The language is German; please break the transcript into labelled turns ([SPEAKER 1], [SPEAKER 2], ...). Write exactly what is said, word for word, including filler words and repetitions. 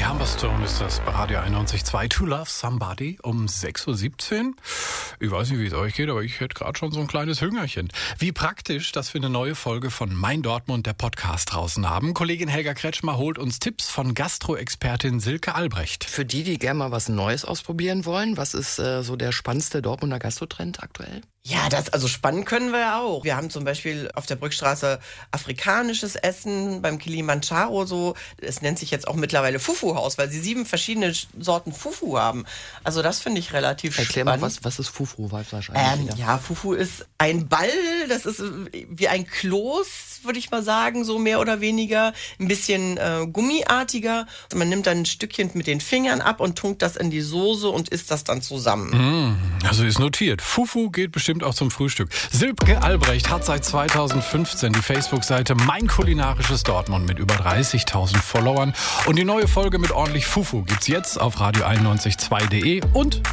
[SPEAKER 1] Hammerstone ist das bei Radio einundneunzig Komma zwei. To Love Somebody um sechs Uhr siebzehn. Ich weiß nicht, wie es euch geht, aber ich hätte gerade schon so ein kleines Hüngerchen. Wie praktisch, dass wir eine neue Folge von Mein Dortmund, der Podcast, draußen haben. Kollegin Helga Kretschmer holt uns Tipps von Gastro-Expertin Silke Albrecht.
[SPEAKER 2] Für die, die gerne mal was Neues ausprobieren wollen, was ist äh, so der spannendste Dortmunder Gastrotrend aktuell?
[SPEAKER 3] Ja, das, also spannen können wir ja auch. Wir haben zum Beispiel auf der Brückstraße afrikanisches Essen, beim Kilimanjaro so. Es nennt sich jetzt auch mittlerweile Fufu-Haus, weil sie sieben verschiedene Sorten Fufu haben. Also das finde ich relativ
[SPEAKER 2] Erklär
[SPEAKER 3] spannend.
[SPEAKER 2] mal, was, was ist Fufu? Weiß ich
[SPEAKER 3] Ähm, ja, Fufu ist ein Ball, das ist wie ein Kloß, würde ich mal sagen, so mehr oder weniger. Ein bisschen äh, gummiartiger. Man nimmt dann ein Stückchen mit den Fingern ab und tunkt das in die Soße und isst das dann zusammen.
[SPEAKER 1] Mm, also ist notiert. Fufu geht bestimmt auch zum Frühstück. Silke Albrecht hat seit zweitausendfünfzehn die Facebook-Seite Mein kulinarisches Dortmund mit über dreißigtausend Followern. Und die neue Folge mit ordentlich Fufu gibt's jetzt auf radio einundneunzig Komma zwei punkt de und